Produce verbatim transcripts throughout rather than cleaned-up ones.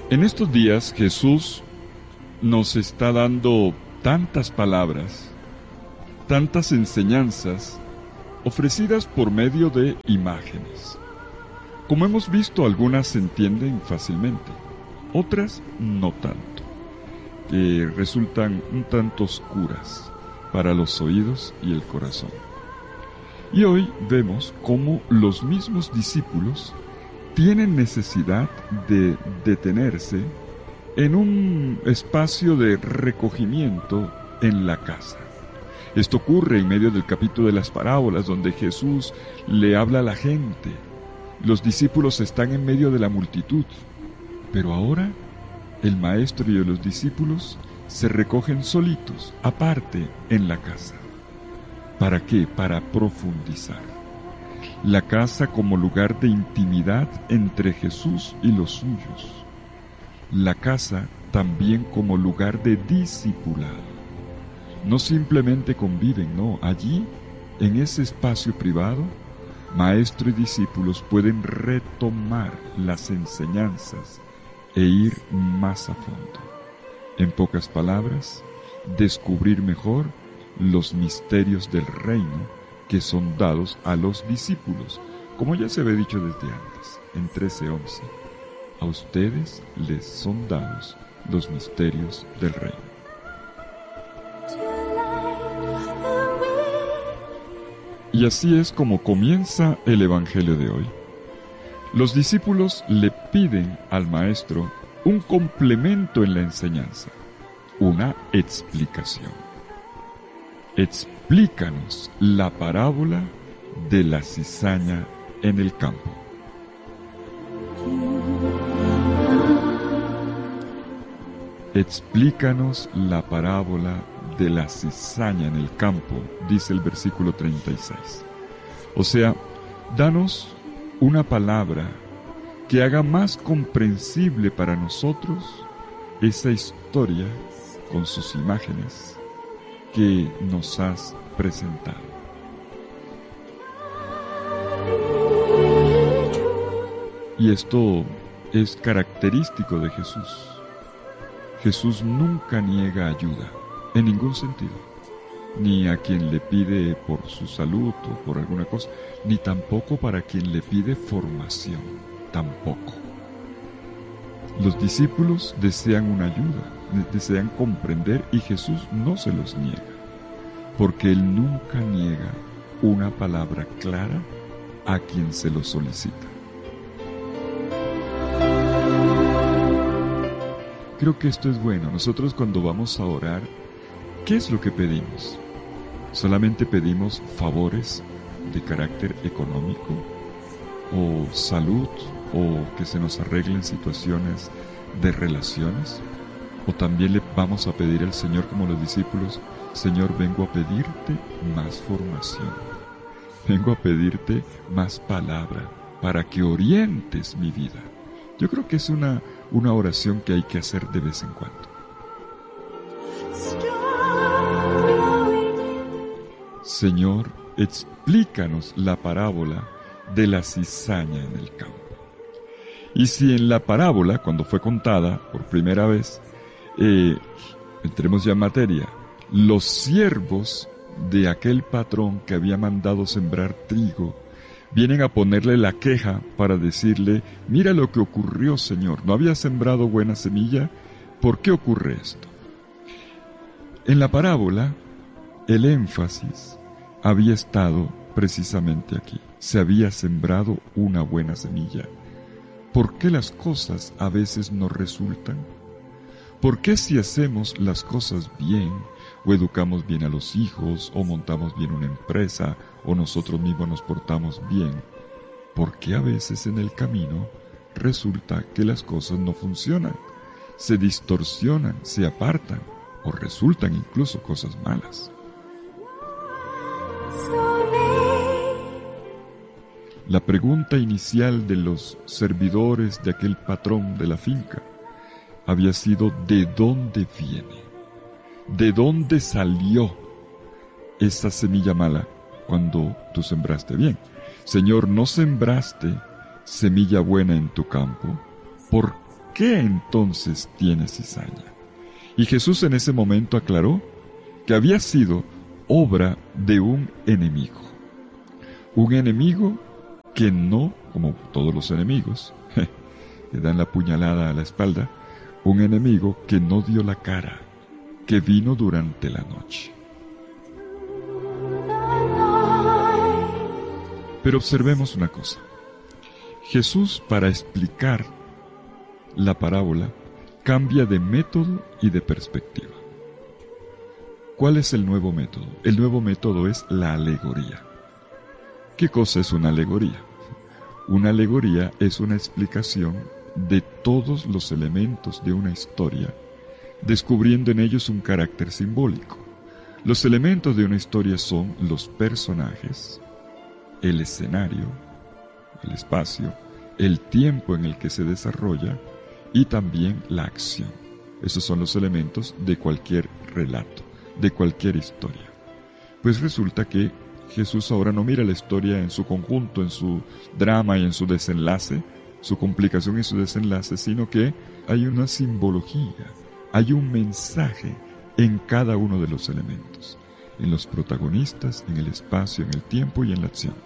En estos días Jesús nos está dando tantas palabras, tantas enseñanzas ofrecidas por medio de imágenes. Como hemos visto, algunas se entienden fácilmente, otras no tanto, que resultan un tanto oscuras para los oídos y el corazón. Y hoy vemos cómo los mismos discípulos tienen necesidad de detenerse en un espacio de recogimiento en la casa. Esto ocurre en medio del capítulo de las parábolas, donde Jesús le habla a la gente. Los discípulos están en medio de la multitud, pero ahora el maestro y los discípulos se recogen solitos, aparte, en la casa. ¿Para qué? Para profundizar. La casa como lugar de intimidad entre Jesús y los suyos. La casa también como lugar de discipulado. No simplemente conviven, no. Allí, en ese espacio privado, maestro y discípulos pueden retomar las enseñanzas e ir más a fondo. En pocas palabras, descubrir mejor los misterios del reino que son dados a los discípulos, como ya se había dicho desde antes, en trece once. A ustedes les son dados los misterios del reino. Y así es como comienza el Evangelio de hoy. Los discípulos le piden al Maestro un complemento en la enseñanza, una explicación. Explícanos la parábola de la cizaña en el campo. Explícanos la parábola de la cizaña en el campo, dice el versículo treinta y seis. O sea, danos una palabra que haga más comprensible para nosotros esa historia con sus imágenes que nos has presentado. Y esto es característico de Jesús. Jesús nunca niega ayuda, en ningún sentido, ni a quien le pide por su salud o por alguna cosa, ni tampoco para quien le pide formación, tampoco. Los discípulos desean una ayuda, desean comprender, y Jesús no se los niega, porque Él nunca niega una palabra clara a quien se lo solicita. Creo que esto es bueno. Nosotros cuando vamos a orar, ¿qué es lo que pedimos? ¿Solamente pedimos favores de carácter económico, o salud, o que se nos arreglen situaciones de relaciones? ¿O también le vamos a pedir al Señor, como los discípulos: Señor, vengo a pedirte más formación, vengo a pedirte más palabra para que orientes mi vida? Yo creo que es una, una oración que hay que hacer de vez en cuando. Señor, explícanos la parábola de la cizaña en el campo. Y si en la parábola, cuando fue contada por primera vez, eh, entremos ya en materia, los siervos de aquel patrón que había mandado sembrar trigo vienen a ponerle la queja para decirle: mira lo que ocurrió, Señor, ¿no había sembrado buena semilla? ¿Por qué ocurre esto? En la parábola, el énfasis había estado precisamente aquí. Se había sembrado una buena semilla. ¿Por qué las cosas a veces no resultan? ¿Por qué si hacemos las cosas bien, o educamos bien a los hijos, o montamos bien una empresa, o nosotros mismos nos portamos bien, por qué a veces en el camino resulta que las cosas no funcionan, se distorsionan, se apartan, o resultan incluso cosas malas? La pregunta inicial de los servidores de aquel patrón de la finca había sido: ¿de dónde viene? ¿De dónde salió esa semilla mala cuando tú sembraste bien? Señor, ¿no sembraste semilla buena en tu campo? ¿Por qué entonces tiene cizaña? Y Jesús en ese momento aclaró que había sido obra de un enemigo. Un enemigo que no, como todos los enemigos, que dan la puñalada a la espalda, un enemigo que no dio la cara, que vino durante la noche. Pero observemos una cosa. Jesús, para explicar la parábola, cambia de método y de perspectiva. ¿Cuál es el nuevo método? El nuevo método es la alegoría. ¿Qué cosa es una alegoría? Una alegoría es una explicación de todos los elementos de una historia, descubriendo en ellos un carácter simbólico. Los elementos de una historia son los personajes, el escenario, el espacio, el tiempo en el que se desarrolla y también la acción. Esos son los elementos de cualquier relato, de cualquier historia. Pues resulta que Jesús ahora no mira la historia en su conjunto, en su drama y en su desenlace, su complicación y su desenlace, sino que hay una simbología, hay un mensaje en cada uno de los elementos, en los protagonistas, en el espacio, en el tiempo y en la acción.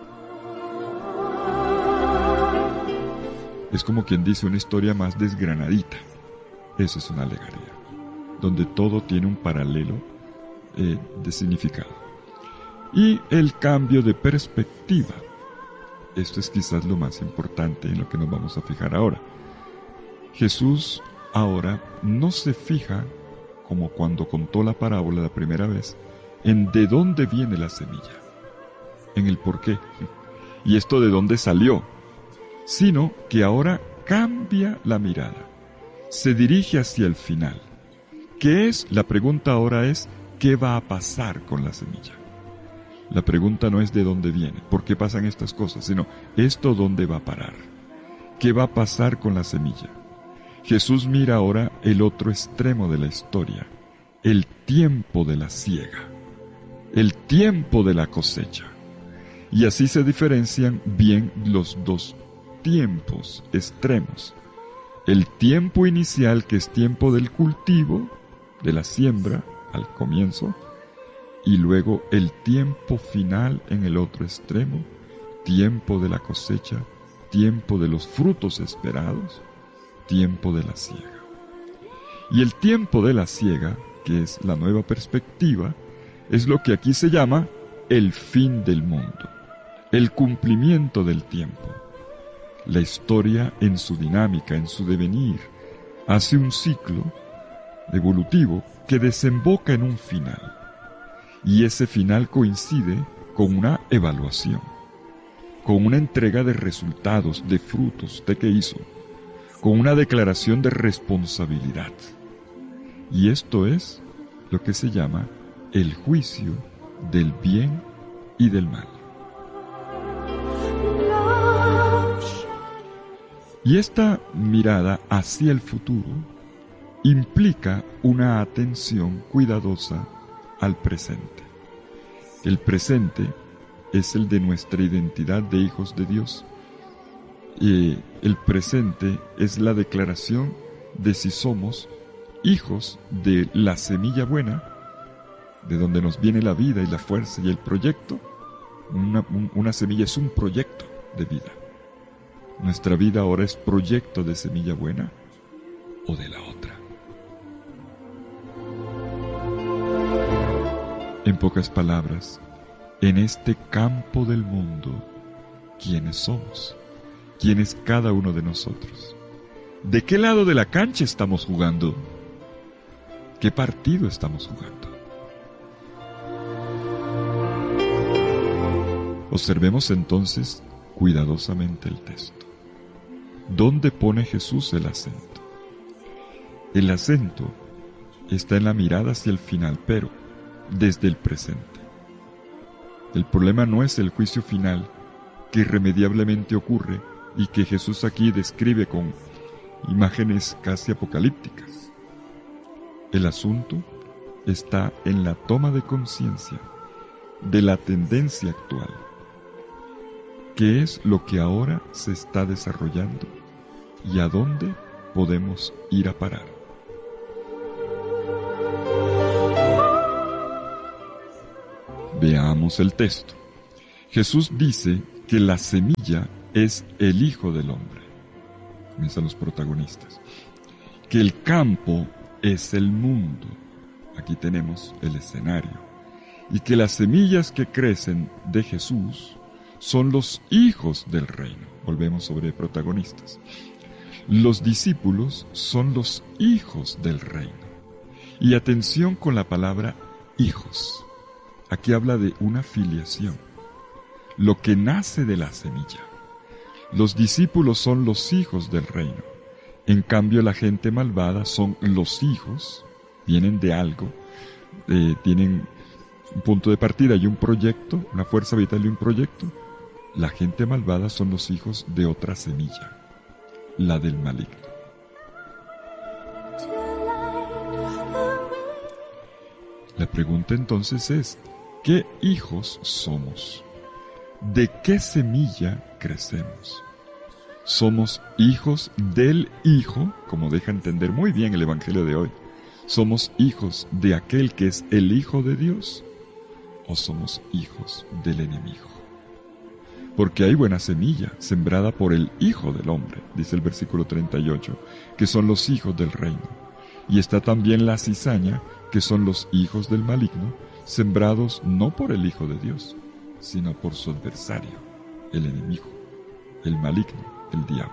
Es como quien dice una historia más desgranadita. Eso es una alegoría, donde todo tiene un paralelo eh, de significado. Y el cambio de perspectiva. Esto es quizás lo más importante en lo que nos vamos a fijar ahora. Jesús ahora no se fija, como cuando contó la parábola la primera vez, en de dónde viene la semilla, en el por qué, y esto de dónde salió, sino que ahora cambia la mirada, se dirige hacia el final. ¿Qué es? La pregunta ahora es, ¿qué va a pasar con la semilla? La pregunta no es de dónde viene, por qué pasan estas cosas, sino esto dónde va a parar. ¿Qué va a pasar con la semilla? Jesús mira ahora el otro extremo de la historia, el tiempo de la siega, el tiempo de la cosecha. Y así se diferencian bien los dos tiempos extremos. El tiempo inicial, que es tiempo del cultivo, de la siembra al comienzo, y luego el tiempo final en el otro extremo, tiempo de la cosecha, tiempo de los frutos esperados, tiempo de la siega. Y el tiempo de la siega, que es la nueva perspectiva, es lo que aquí se llama el fin del mundo, el cumplimiento del tiempo. La historia en su dinámica, en su devenir, hace un ciclo evolutivo que desemboca en un final. Y ese final coincide con una evaluación, con una entrega de resultados, de frutos, de qué hizo, con una declaración de responsabilidad. Y esto es lo que se llama el juicio del bien y del mal. Y esta mirada hacia el futuro implica una atención cuidadosa al presente. El presente es el de nuestra identidad de hijos de Dios. Y el presente es la declaración de si somos hijos de la semilla buena, de donde nos viene la vida y la fuerza y el proyecto. Una, un, una semilla es un proyecto de vida. Nuestra vida ahora es proyecto de semilla buena o de la otra. En pocas palabras, en este campo del mundo, ¿quiénes somos? ¿Quién es cada uno de nosotros? ¿De qué lado de la cancha estamos jugando? ¿Qué partido estamos jugando? Observemos entonces cuidadosamente el texto. ¿Dónde pone Jesús el acento? El acento está en la mirada hacia el final, pero desde el presente. El problema no es el juicio final que irremediablemente ocurre y que Jesús aquí describe con imágenes casi apocalípticas. El asunto está en la toma de conciencia de la tendencia actual, que es lo que ahora se está desarrollando y a dónde podemos ir a parar? Veamos el texto. Jesús dice que la semilla es el Hijo del Hombre. Comienzan los protagonistas. Que el campo es el mundo. Aquí tenemos el escenario. Y que las semillas que crecen de Jesús son los hijos del reino. Volvemos sobre protagonistas. Los discípulos son los hijos del reino. Y atención con la palabra hijos. Aquí habla de una filiación. Lo que nace de la semilla. Los discípulos son los hijos del reino. En cambio, la gente malvada son los hijos, vienen de algo, eh, tienen un punto de partida y un proyecto, una fuerza vital y un proyecto. La gente malvada son los hijos de otra semilla, la del maligno. La pregunta entonces es, ¿qué hijos somos? ¿De qué semilla crecemos? ¿Somos hijos del Hijo, como deja entender muy bien el Evangelio de hoy? ¿Somos hijos de aquel que es el Hijo de Dios? ¿O somos hijos del enemigo? Porque hay buena semilla, sembrada por el Hijo del Hombre, dice el versículo treinta y ocho, que son los hijos del reino. Y está también la cizaña, que son los hijos del maligno, sembrados no por el Hijo de Dios, sino por su adversario, el enemigo, el maligno, el diablo.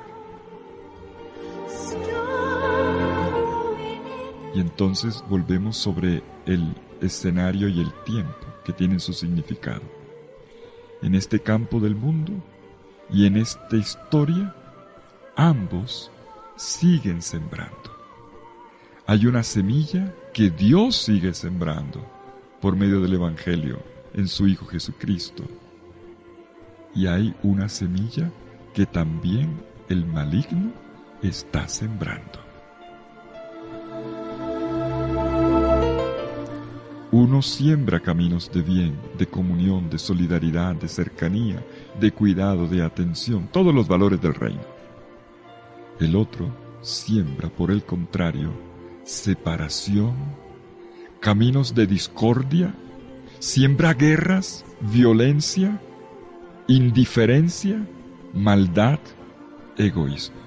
Y entonces volvemos sobre el escenario y el tiempo que tienen su significado. En este campo del mundo y en esta historia, ambos siguen sembrando. Hay una semilla que Dios sigue sembrando por medio del Evangelio en su Hijo Jesucristo. Y hay una semilla que también el maligno está sembrando. Uno siembra caminos de bien, de comunión, de solidaridad, de cercanía, de cuidado, de atención, todos los valores del reino. El otro siembra, por el contrario, separación, caminos de discordia, siembra guerras, violencia, indiferencia, maldad, egoísmo.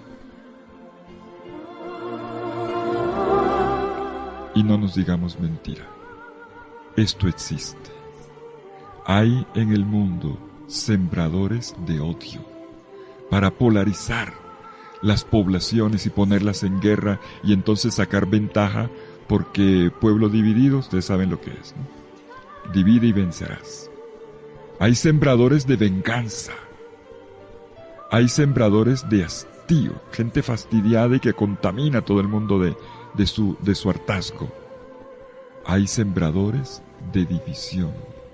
Y no nos digamos mentira. Esto existe. Hay en el mundo sembradores de odio para polarizar las poblaciones y ponerlas en guerra y entonces sacar ventaja, porque pueblo dividido, ustedes saben lo que es, ¿no? Divide y vencerás. Hay sembradores de venganza. Hay sembradores de hastío, gente fastidiada y que contamina a todo el mundo de, de, su, de su hartazgo. Hay sembradores de división.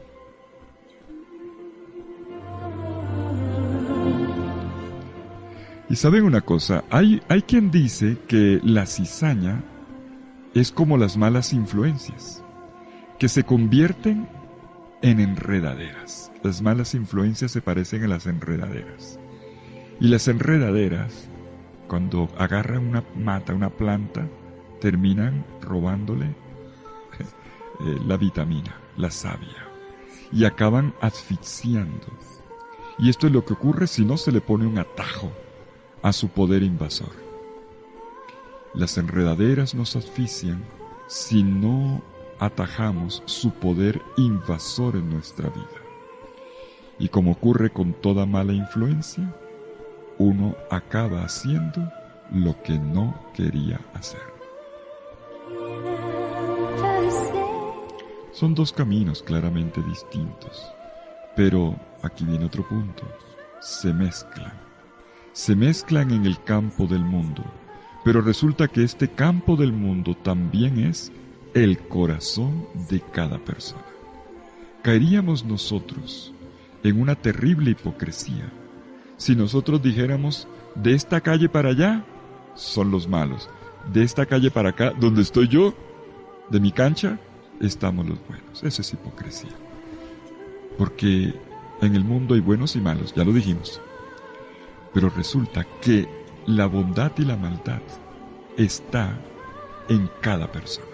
Y saben una cosa, hay, hay quien dice que la cizaña es como las malas influencias, que se convierten en enredaderas. Las malas influencias se parecen a las enredaderas. Y las enredaderas, cuando agarran una mata, una planta, terminan robándole eh, la vitamina, la savia, y acaban asfixiando. Y esto es lo que ocurre si no se le pone un atajo a su poder invasor. Las enredaderas nos asfixian si no atajamos su poder invasor en nuestra vida. Y como ocurre con toda mala influencia, uno acaba haciendo lo que no quería hacer. Son dos caminos claramente distintos, pero aquí viene otro punto: se mezclan. Se mezclan en el campo del mundo, pero resulta que este campo del mundo también es el corazón de cada persona. Caeríamos nosotros en una terrible hipocresía si nosotros dijéramos: de esta calle para allá son los malos, de esta calle para acá, donde estoy yo, de mi cancha, estamos los buenos. Eso es hipocresía. Porque en el mundo hay buenos y malos, ya lo dijimos. Pero resulta que la bondad y la maldad está en cada persona.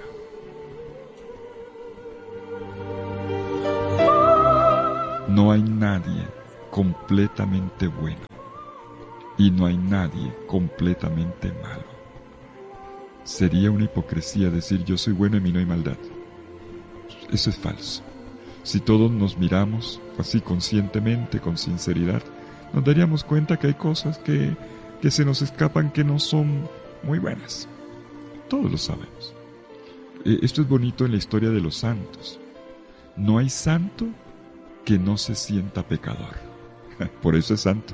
No hay nadie completamente bueno y no hay nadie completamente malo. Sería una hipocresía decir yo soy bueno y en mí no hay maldad. Eso es falso. Si todos nos miramos así conscientemente, con sinceridad, nos daríamos cuenta que hay cosas que, que se nos escapan que no son muy buenas. Todos lo sabemos. Eh, esto es bonito en la historia de los santos. No hay santo que no se sienta pecador. Por eso es santo.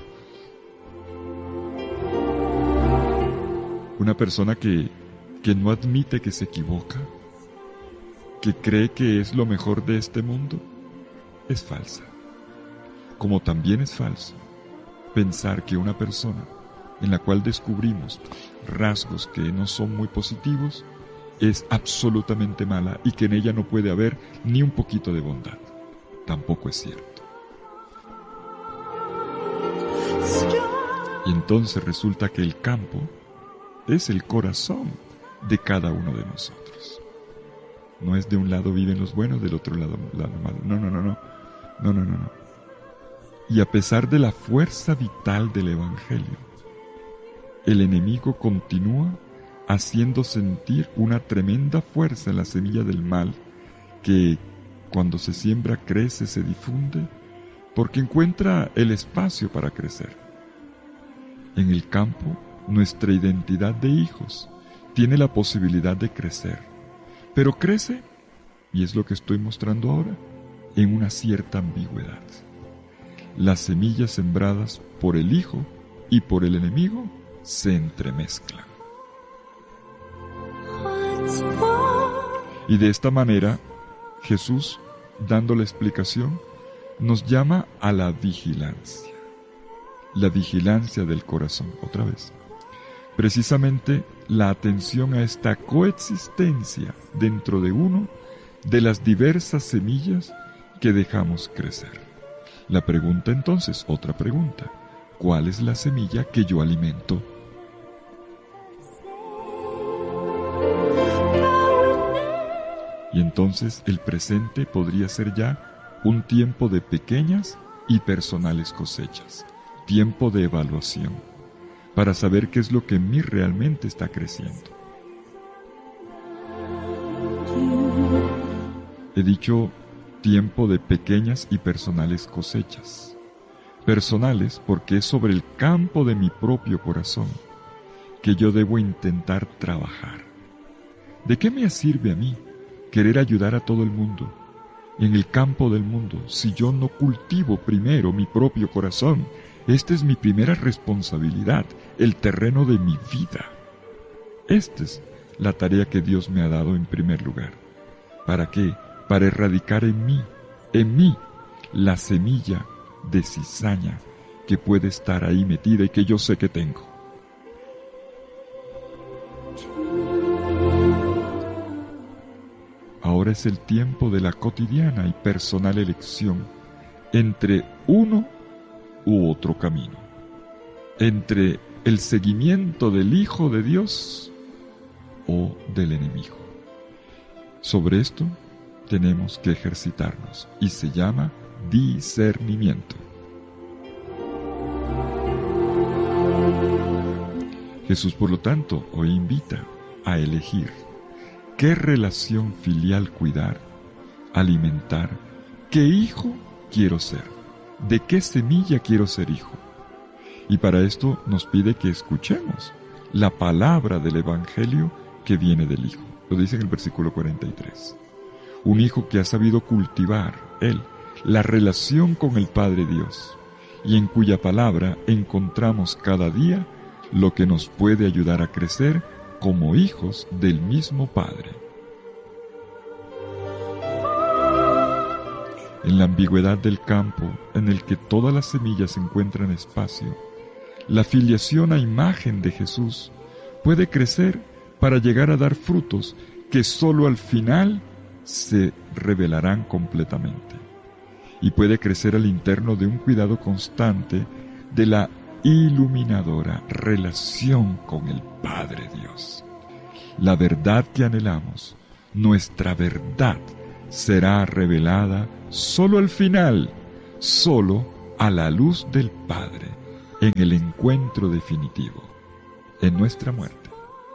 Una persona que, que no admite que se equivoca, que cree que es lo mejor de este mundo, es falsa. Como también es falso pensar que una persona en la cual descubrimos rasgos que no son muy positivos es absolutamente mala y que en ella no puede haber ni un poquito de bondad. Tampoco es cierto. Y entonces resulta que el campo es el corazón de cada uno de nosotros. No es de un lado viven los buenos, del otro lado los malos. No, no, no, no. No, no, no, no. Y a pesar de la fuerza vital del Evangelio, el enemigo continúa haciendo sentir una tremenda fuerza en la semilla del mal que cuando se siembra crece, se difunde, porque encuentra el espacio para crecer. En el campo, nuestra identidad de hijos tiene la posibilidad de crecer, pero crece, y es lo que estoy mostrando ahora, en una cierta ambigüedad. Las semillas sembradas por el hijo y por el enemigo se entremezclan. Y de esta manera, Jesús, dando la explicación, nos llama a la vigilancia. La vigilancia del corazón, otra vez. Precisamente la atención a esta coexistencia dentro de uno de las diversas semillas que dejamos crecer. La pregunta entonces, otra pregunta, ¿cuál es la semilla que yo alimento? Y entonces el presente podría ser ya un tiempo de pequeñas y personales cosechas, tiempo de evaluación, para saber qué es lo que en mí realmente está creciendo. He dicho tiempo de pequeñas y personales cosechas. Personales porque es sobre el campo de mi propio corazón que yo debo intentar trabajar. ¿De qué me sirve a mí querer ayudar a todo el mundo en el campo del mundo si yo no cultivo primero mi propio corazón? Esta es mi primera responsabilidad, el terreno de mi vida. Esta es la tarea que Dios me ha dado en primer lugar. ¿Para qué? Para erradicar en mí, en mí, la semilla de cizaña que puede estar ahí metida y que yo sé que tengo. Ahora es el tiempo de la cotidiana y personal elección entre uno u otro camino, entre el seguimiento del Hijo de Dios o del enemigo. Sobre esto tenemos que ejercitarnos y se llama discernimiento. Jesús, por lo tanto, hoy invita a elegir qué relación filial cuidar, alimentar, qué hijo quiero ser, de qué semilla quiero ser hijo. Y para esto nos pide que escuchemos la palabra del Evangelio que viene del Hijo. Lo dice en el versículo cuarenta y tres. Un hijo que ha sabido cultivar, él, la relación con el Padre Dios, y en cuya palabra encontramos cada día lo que nos puede ayudar a crecer como hijos del mismo Padre. En la ambigüedad del campo, en el que todas las semillas encuentran espacio, la filiación a imagen de Jesús puede crecer para llegar a dar frutos que sólo al final se revelarán completamente. Y puede crecer al interno de un cuidado constante de la iluminadora relación con el Padre Dios. La verdad que anhelamos, nuestra verdad, será revelada solo al final, solo a la luz del Padre, en el encuentro definitivo, en nuestra muerte.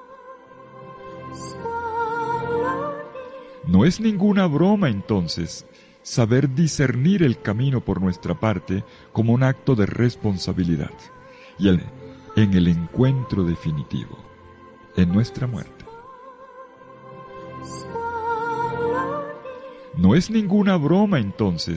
No es ninguna broma, entonces, saber discernir el camino por nuestra parte como un acto de responsabilidad, y el, en el encuentro definitivo, en nuestra muerte. No es ninguna broma, entonces,